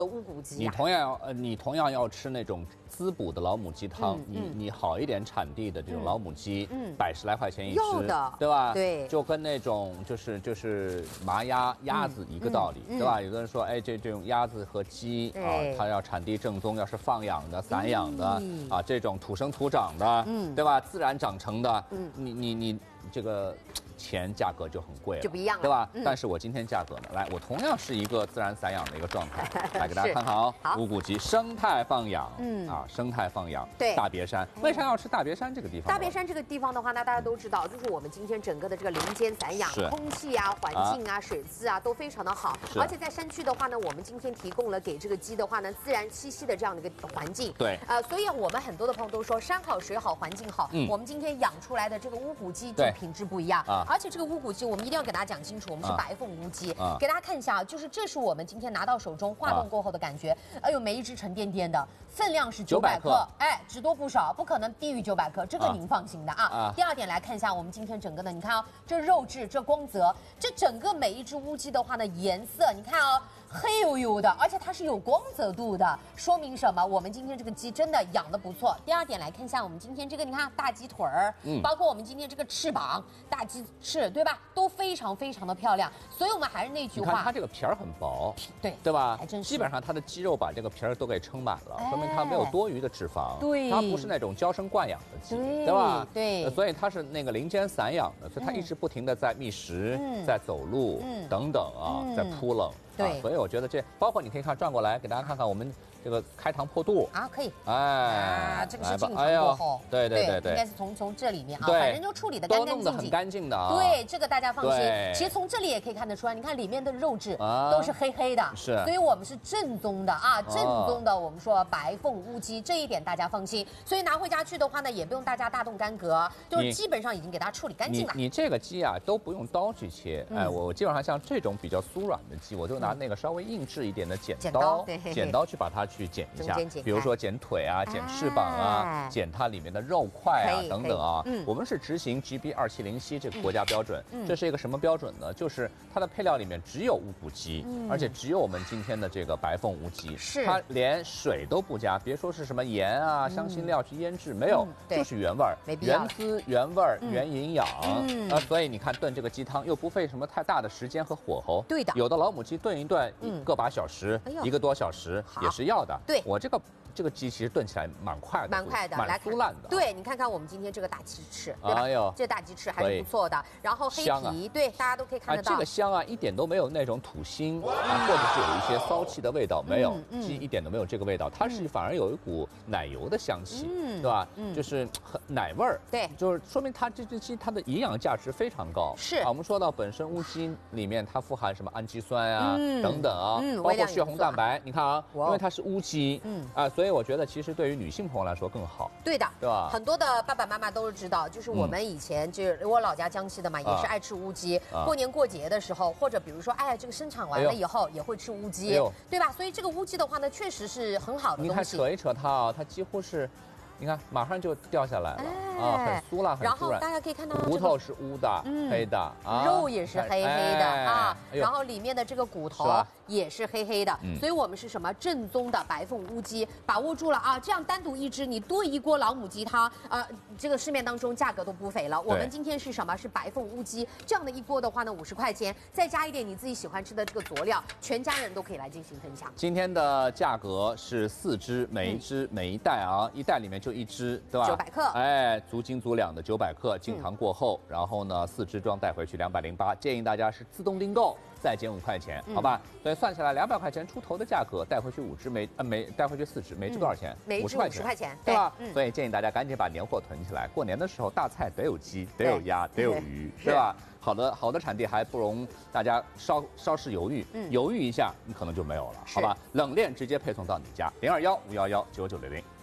乌骨鸡、 你同样要吃那种滋补的老母鸡汤，你好一点产地的这种老母鸡，110来块钱一只，对吧？ 对， 就跟那种就是麻鸭子一个道理，对吧？有的人说，哎，这种鸭子和鸡啊，它要产地正宗，要是放养的、散养的啊，这种土生土长的，对吧？自然长成的，你这个。钱价格就很贵了， 就不一样了， 对吧？但是我今天价格呢，来，我同样是一个自然散养的一个状态，来给大家看看哦。乌骨鸡生态放养，生态放养， 对， 大别山，为啥要吃大别山这个地方？ 大别山这个地方的话，那大家都知道，就是我们今天整个的这个林间散养，空气啊、环境啊、水质啊都非常的好，而且在山区的话呢，我们今天提供了给这个鸡的话呢，自然栖息的这样的一个环境， 对， 所以我们很多的朋友都说山好水好环境好，我们今天养出来的这个乌骨鸡就品质不一样，而且这个乌骨鸡我们一定要给大家讲清楚，我们是白凤乌鸡，给大家看一下，就是这是我们今天拿到手中化冻过后的感觉，哎呦，每一只沉甸甸的，分量是900克，哎，只多不少，不可能低于900克，这个您放心的啊。第二点来看一下我们今天整个的，你看哦，这肉质，这光泽，这整个每一只乌鸡的话呢，颜色你看哦。黑黝黝的，而且它是有光泽度的，说明什么？我们今天这个鸡真的养得不错。第二点来看一下我们今天这个，你看大鸡腿儿，包括我们今天这个翅膀、大鸡翅，对吧？都非常非常的漂亮。所以我们还是那句话， 你看它这个皮儿很薄，对吧？ 还真是， 基本上它的肌肉把这个皮儿都给撑满了，说明它没有多余的脂肪。 对， 它不是那种娇生惯养的鸡，对吧？对，所以它是那个林间散养的，所以它一直不停的在觅食，在走路等等啊，在扑棱。对，所以我觉得这包括你可以看转过来，给大家看看我们这个开膛破肚啊，可以， 这个是进膛过后， 对， 应该是从这里面啊，反正就处理的干干净净， 很干净的啊。 对，这个大家放心。其实从这里也可以看得出来，你看里面的肉质都是黑黑的， 是， 所以我们是正宗的啊，正宗的我们说白凤乌鸡，这一点大家放心。所以拿回家去的话呢，也不用大家大动干戈，就是基本上已经给它处理干净了。 你这个鸡啊都不用刀去切，哎，我基本上像这种比较酥软的鸡，我就拿那个稍微硬质一点的剪刀去把它去剪一下，比如说剪腿啊、剪翅膀啊、剪它里面的肉块啊等等啊。我们是执行 GB2707这个国家标准，这是一个什么标准呢？就是它的配料里面只有乌骨鸡，而且只有我们今天的这个白凤乌鸡，它连水都不加，别说是什么盐啊、香辛料去腌制，没有，就是原味儿、原滋原味儿、原营养。所以你看炖这个鸡汤又不费什么太大的时间和火候。 对的， 有的老母鸡炖一炖个把小时、1个多小时也是要的。对，我这个鸡其实炖起来蛮快的，蛮酥烂的。 对，你看看我们今天这个大鸡翅，对吧？这大鸡翅还是不错的。然后黑皮，对，大家都可以看得到。 这个香啊，一点都没有那种土腥啊，或者是有一些骚气的味道，没有，鸡一点都没有这个味道，它是反而有一股奶油的香气，对吧？就是奶味儿。对，就是说明它这只鸡它的营养价值非常高。是啊，我们说到本身乌鸡里面它富含什么氨基酸啊等等啊，包括血红蛋白，你看啊，因为它是乌鸡，所以我觉得其实对于女性朋友来说更好。 对的， 对吧？ 很多的爸爸妈妈都是知道，就是我们以前就是我老家江西的嘛，也是爱吃乌鸡。过年过节的时候，或者比如说，哎呀，这个生产完了以后也会吃乌鸡，对吧？所以这个乌鸡的话呢，确实是很好的东西。 你看扯一扯它啊，它几乎是。你看，马上就掉下来了啊，很酥烂，很酥软。 然后大家可以看到， 骨头是乌的、黑的啊， 肉也是黑黑的啊，然后里面的这个骨头也是黑黑的，所以我们是什么正宗的白凤乌鸡，把握住了啊！这样单独一只，你多一锅老母鸡汤，这个市面当中价格都不菲了。我们今天是什么？是白凤乌鸡，这样的一锅的话呢，50块钱，再加一点你自己喜欢吃的这个佐料，全家人都可以来进行分享。 今天的价格是4只，每一袋啊，一袋里面就1只，对吧 ？900克， 哎，足斤足两的900克，进糖过后，然后呢，4只装带回去208，建议大家是自动订购，再减5块钱，好吧？所以算下来200块钱出头的价格，带回去5只带回去4只，每只多少钱？50块钱，对吧？所以建议大家赶紧把年货囤起来，过年的时候大菜得有鸡，得有鸭，得有鱼，对吧？好的产地还不容大家稍事犹豫，犹豫一下你可能就没有了，好吧？冷链直接配送到你家，021-511-9900。